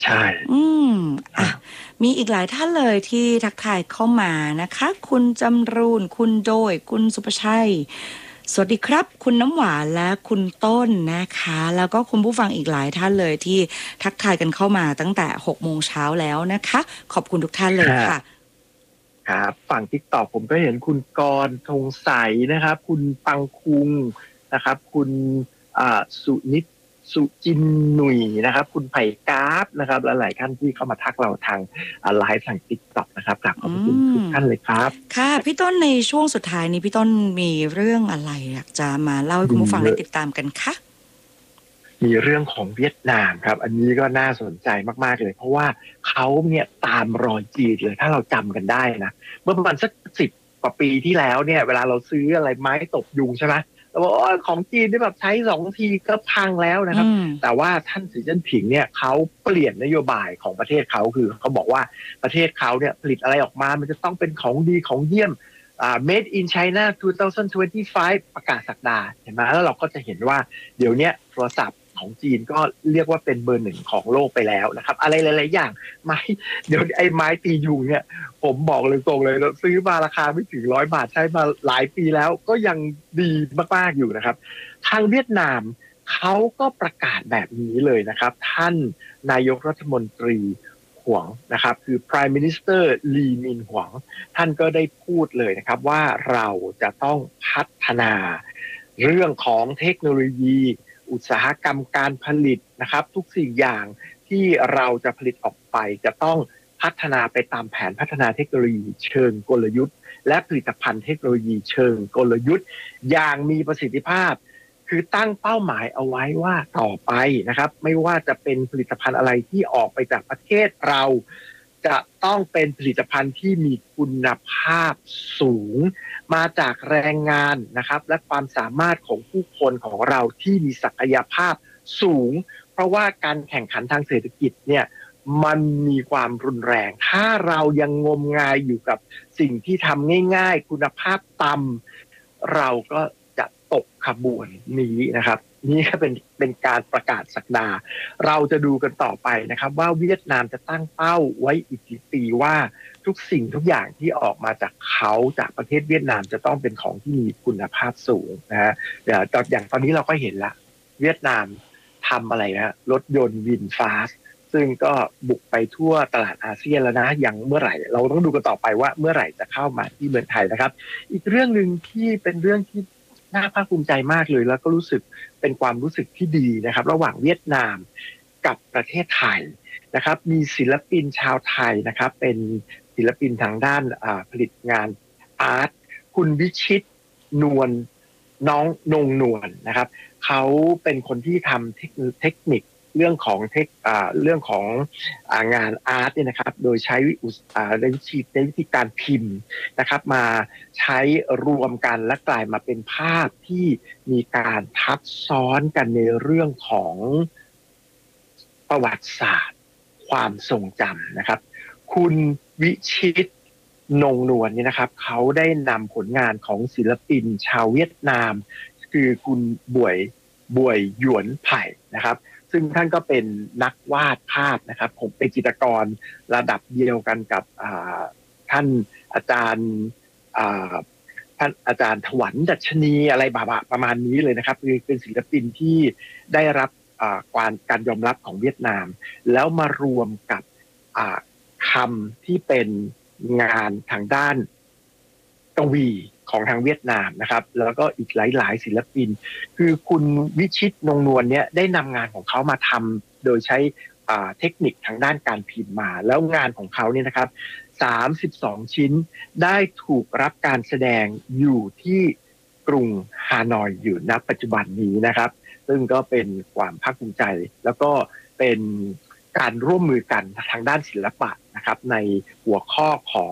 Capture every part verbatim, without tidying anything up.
ใช่อืมอ่ะมีอีกหลายท่านเลยที่ทักทายเข้ามานะคะคุณจำรูนคุณโดยคุณสุภชัยสวัสดีครับคุณน้ำหวานและคุณต้นนะคะแล้วก็คุณผู้ฟังอีกหลายท่านเลยที่ทักทายกันเข้ามาตั้งแต่หกโมงเช้าแล้วนะคะขอบคุณทุกท่านเลยค่ะครับฝั่งทิกตอกผมก็เห็นคุณกรณ์ธงใสนะครับคุณปังคุงนะครับคุณอ่าสุนิตสุจินหนุ่ยนะครับคุณไผ่กราฟนะครับและหลายท่านที่เข้ามาทักเราทางไลฟ์ทางทิกตอกนะครับกลับขอบอืพระคุณทุกมท่านเลยครับค่ะพี่ต้นในช่วงสุดท้ายนี้พี่ต้นมีเรื่องอะไรอยากจะมาเล่าให้คุณมีผู้ฟังได้ติดตามกันคะมีเรื่องของเวียดนามครับอันนี้ก็น่าสนใจมากๆเลยเพราะว่าเขาเนี่ยตามรอยจีนเลยถ้าเราจำกันได้นะเมื่อประมาณสักสิบกว่าปีที่แล้วเนี่ยเวลาเราซื้ออะไรไม้ตบยุงใช่ไหมเราบอกว่าของจีนที่แบบใช้สองทีก็พังแล้วนะอืครับมแต่ว่าท่านสีจิ้นผิงเนี่ยเขาเปลี่ยนนโยบายของประเทศเขาคือเขาบอกว่าประเทศเขาเนี่ยผลิตอะไรออกมามันจะต้องเป็นของดีของเยี่ยมอ่า made in China สองพันยี่สิบห้าประกาศศักดาเห็นไหมแล้วเราก็จะเห็นว่าเดี๋ยวนี้โทรศัพท์ของจีนก็เรียกว่าเป็นเบอร์หนึ่งของโลกไปแล้วนะครับอะไรหลายๆอย่างไม้เดี๋ยวไอ้ไม้ตียุงเนี่ยผมบอกเลยตรงเลยเราซื้อมาราคาไม่ถึงร้อยบาทใช้มาหลายปีแล้วก็ยังดีมากๆอยู่นะครับทางเวียดนามเขาก็ประกาศแบบนี้เลยนะครับท่านนายกรัฐมนตรีหวงนะครับคือ Prime Minister ลีมินหวงท่านก็ได้พูดเลยนะครับว่าเราจะต้องพัฒนาเรื่องของเทคโนโลยีอุตสาหกรรมการผลิตนะครับทุกสิ่งอย่างที่เราจะผลิตออกไปจะต้องพัฒนาไปตามแผนพัฒนาเทคโนโลยีเชิงกลยุทธ์และผลิตภัณฑ์เทคโนโลยีเชิงกลยุทธ์อย่างมีประสิทธิภาพคือตั้งเป้าหมายเอาไว้ว่าต่อไปนะครับไม่ว่าจะเป็นผลิตภัณฑ์อะไรที่ออกไปจากประเทศเราจะต้องเป็นผลิตภัณฑ์ที่มีคุณภาพสูงมาจากแรงงานนะครับและความสามารถของผู้คนของเราที่มีศักยภาพสูงเพราะว่าการแข่งขันทางเศรษฐกิจเนี่ยมันมีความรุนแรงถ้าเรายังงมงายอยู่กับสิ่งที่ทำง่ายๆคุณภาพต่ำเราก็จะตกขบวนนี้นะครับนี่ก็เป็นเป็นการประกาศศักดาเราจะดูกันต่อไปนะครับว่าเวียดนามจะตั้งเป้าไว้อีกกี่ปีว่าทุกสิ่งทุกอย่างที่ออกมาจากเขาจากประเทศเวียดนามจะต้องเป็นของที่มีคุณภาพสูงนะฮะอย่างตอนนี้เราก็เห็นละเวียดนามทำอะไรนะรถยนต์วินฟาสซึ่งก็บุกไปทั่วตลาดอาเซียนแล้วนะอย่างเมื่อไหร่เราต้องดูกันต่อไปว่าเมื่อไหร่จะเข้ามาที่เมืองไทยนะครับอีกเรื่องหนึ่งที่เป็นเรื่องที่น่าภาคภูมิใจมากเลยแล้วก็รู้สึกเป็นความรู้สึกที่ดีนะครับระหว่างเวียดนามกับประเทศไทยนะครับมีศิลปินชาวไทยนะครับเป็นศิลปินทางด้านผลิตงานอาร์ตคุณวิชิตนวลน้องนงนวลนะครับเขาเป็นคนที่ทำเทคนิคเรื่องของเทคเรื่องของงานอาร์ตเนี่ยนะครับโดยใช้ในวิธีในวิธีการพิมพ์นะครับมาใช้รวมกันและกลายมาเป็นภาพที่มีการทับซ้อนกันในเรื่องของประวัติศาสตร์ความทรงจำนะครับคุณวิชิตนงนวลเนี่ยนะครับเขาได้นำผลงานของศิลปินชาวเวียดนามคือคุณบวยบวยหยวนไผ่นะครับซึ่งท่านก็เป็นนักวาดภาพนะครับผมเป็นจิตรกรระดับเดียวกันกับท่านอาจารย์ท่านอาจารย์ถวันดัชนีอะไรบาประมาณนี้เลยนะครับคือเป็นศิลปินที่ได้รับการการยอมรับของเวียดนามแล้วมารวมกับคำที่เป็นงานทางด้านกวีของทางเวียดนามนะครับแล้วก็อีกหลายๆศิลปินคือคุณวิชิตนงนวลเนี่ยได้นำงานของเขามาทำโดยใช้เทคนิคทางด้านการพิมพ์มาแล้วงานของเขาเนี่ยนะครับสามสิบสองชิ้นได้ถูกรับการแสดงอยู่ที่กรุงฮานอยอยู่ณปัจจุบันนี้นะครับซึ่งก็เป็นความภาคภูมิใจแล้วก็เป็นการร่วมมือกันทางด้านศิลปะนะครับในหัวข้อของ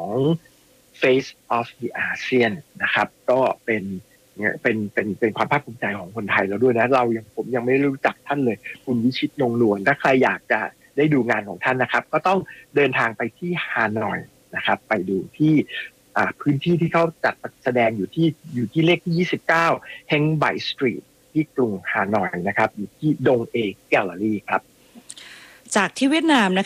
Face of the ASEAN นะครับก็เป็นเป็นเป็นเป็นความภาคภูมิใจของคนไทยแล้วด้วยนะเรายังผมยังไม่รู้จักท่านเลยคุณวิชิตนงนวลถ้าใครอยากจะได้ดูงานของท่านนะครับก็ต้องเดินทางไปที่ฮานอยนะครับไปดูที่พื้นที่ที่เขาจัดแสดงอยู่ที่อยู่ที่เลขที่ยี่สิบเก้าเฮงไบสตรีทที่กรุงฮานอยนะครับอยู่ที่ดงเอแกลเลอรี่ครับจากที่เวียดนามนะคะ